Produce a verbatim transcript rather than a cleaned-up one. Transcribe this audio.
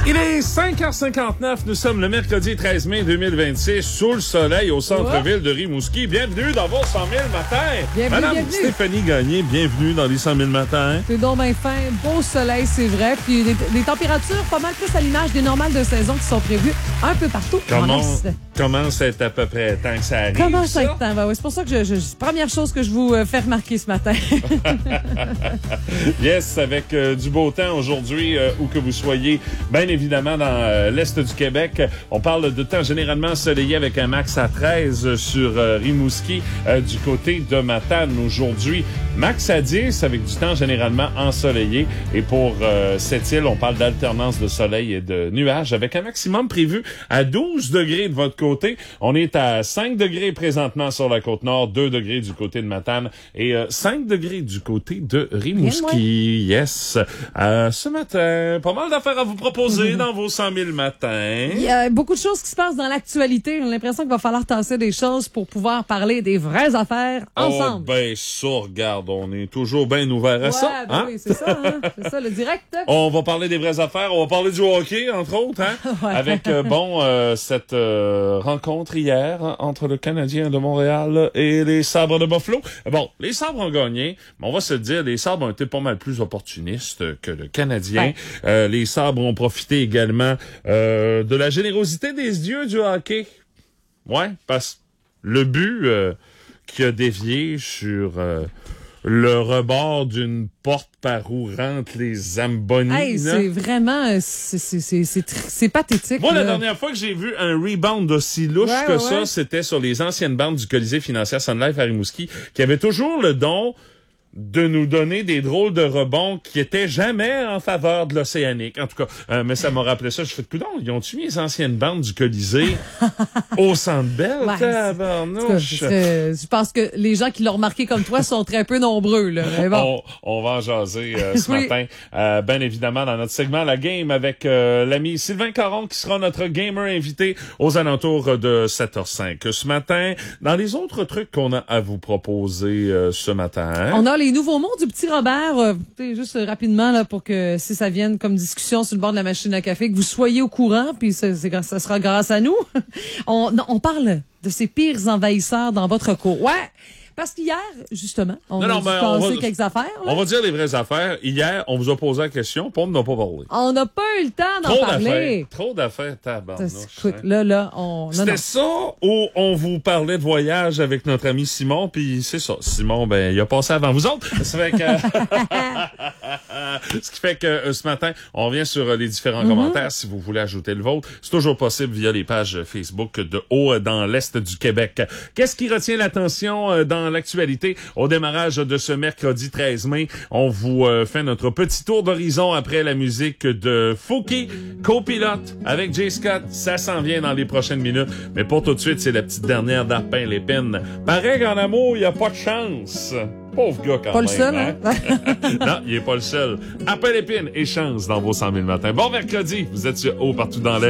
Il est cinq heures cinquante-neuf, nous sommes le mercredi treize mai deux mille vingt-six, sous le soleil au centre-ville de Rimouski. Bienvenue dans vos cent mille matins. Bienvenue, Madame bienvenue. Stéphanie Gagné, bienvenue dans les cent mille matins. C'est donc bien fin, beau soleil, c'est vrai. Puis les, les températures pas mal plus à l'image des normales de saison qui sont prévues un peu partout. Comment, en Est. comment c'est à peu près temps que ça arrive? Comment ça? chaque temps? Ben oui, c'est pour ça que je, je, première chose que je vous euh, fais remarquer ce matin. Yes, avec euh, du beau temps aujourd'hui, euh, où que vous soyez, bien évidemment dans euh, l'est du Québec. On parle de temps généralement ensoleillé avec un max à treize sur euh, Rimouski, euh, du côté de Matane aujourd'hui. Max à dix avec du temps généralement ensoleillé. Et pour euh, cette île, on parle d'alternance de soleil et de nuages avec un maximum prévu à douze degrés de votre côté. On est à cinq degrés présentement sur la côte nord, deux degrés du côté de Matane et euh, cinq degrés du côté de Rimouski. Yes. Euh, ce matin, pas mal d'affaires à vous proposer mm-hmm. dans vos cent mille matins. Il y a beaucoup de choses qui se passent dans l'actualité. J'ai l'impression qu'il va falloir tasser des choses pour pouvoir parler des vraies affaires ensemble. Oh, ben ça, regarde, on est toujours bien ouvert à ouais, ça. Ben hein? oui, c'est ça, hein? C'est ça, le direct. On va parler des vraies affaires, on va parler du hockey, entre autres, hein? ouais. Avec, euh, bon, euh, cette euh, rencontre hier hein, entre le Canadien de Montréal et les Sabres de Buffalo. Bon, les Sabres ont gagné, mais on va se dire, les Sabres ont été pas mal plus opportunistes que le Canadien. Ouais. Euh, les Sabres ont profité également euh, de la générosité des dieux du hockey. Ouais, parce que le but euh, qui a dévié sur... Euh, le rebord d'une porte par où rentrent les Zamboni. Hey, c'est vraiment... C'est, c'est, c'est, c'est, c'est pathétique. Moi, là. la dernière fois que j'ai vu un rebound aussi louche ouais, que ouais. ça, c'était sur les anciennes bandes du Colisée financière Sun Life à Rimouski, qui avait toujours le don de nous donner des drôles de rebonds qui étaient jamais en faveur de l'Océanique. En tout cas, euh, mais ça m'a rappelé ça. Je fais de coudonc, ils ont-tu mis les anciennes bandes du Colisée au Centre Bell? Ouais, tabarnouche? Je pense que les gens qui l'ont remarqué comme toi sont très peu nombreux. Là. Mais bon. on, on va en jaser euh, ce oui. matin. Euh, bien évidemment, dans notre segment La Game avec euh, l'ami Sylvain Caron qui sera notre gamer invité aux alentours de sept heures cinq ce matin. Dans les autres trucs qu'on a à vous proposer euh, ce matin. Hein? On a les nouveaux mots du petit Robert, euh, juste euh, rapidement là pour que si ça vienne comme discussion sur le bord de la machine à café, que vous soyez au courant, puis c'est, c'est, ça sera grâce à nous. on, non, on parle de ces pires envahisseurs dans votre cour. Ouais. Parce qu'hier, justement, on non, a non, ben, passé va, quelques affaires. Là. On va dire les vraies affaires. Hier, on vous a posé la question, puis on n'a pas parlé. On n'a pas eu le temps d'en Trop parler. D'affaires, trop d'affaires, tabarnouche. Écoute, hein. là, là, on... C'était non, non. ça où on vous parlait de voyage avec notre ami Simon, puis c'est ça. Simon, ben, il a passé avant vous autres. Ça fait que... Ce qui fait que euh, ce matin, on revient sur euh, les différents mm-hmm. commentaires. Si vous voulez ajouter le vôtre, c'est toujours possible via les pages Facebook de Haut euh, dans l'Est du Québec. Qu'est-ce qui retient l'attention euh, dans l'actualité? Au démarrage de ce mercredi treize mai, on vous euh, fait notre petit tour d'horizon après la musique de Fouki, Copilote avec Jay Scott. Ça s'en vient dans les prochaines minutes. Mais pour tout de suite, c'est la petite dernière d'Arpin Lépine. Pareil qu'en amour, il n'y a pas de chance. Pauvre gars quand pas même. Pas le seul, hein? hein? Non, il est pas le seul. Arpin Lépine et chance dans vos cent mille matins. Bon mercredi, vous êtes sur Haut partout dans l'Est.